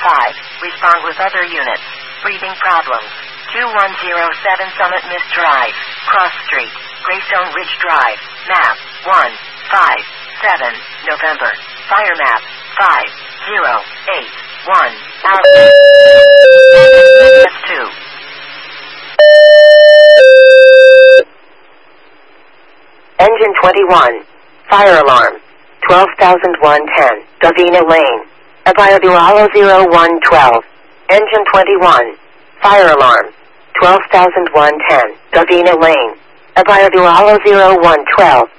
Respond with other units. Breathing problems. 2107 Summit Mist Drive. Cross Street. Greystone Ridge Drive. Map 157 November. Fire map 5081. Alpha. S2. Engine 21. Fire alarm. 12,110. Davina Lane. Abioduralo 0112. Engine 21. Fire alarm. 12,110. Davina Lane. Abioduralo 0112.